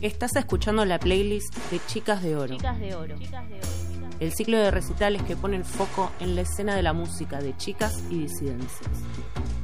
Estás escuchando la playlist de Chicas de Oro. Chicas de Oro. El ciclo de recitales que pone el foco en la escena de la música de chicas y disidencias.